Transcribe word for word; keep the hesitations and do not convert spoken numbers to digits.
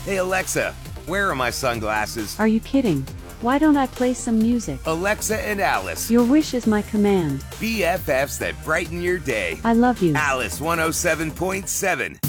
Hey Alexa, where are my sunglasses? Are you kidding? Why don't I play some music? Alexa and Alice, Your wish is my command. B F Fs that brighten your day. I love you. Alice one oh seven point seven.